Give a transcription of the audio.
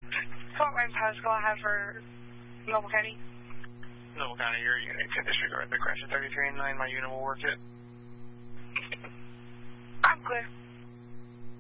Fort Wayne Postal, I have for Noble County. Noble County, your unit can disregard the crash at 33 and 9. My unit will work it.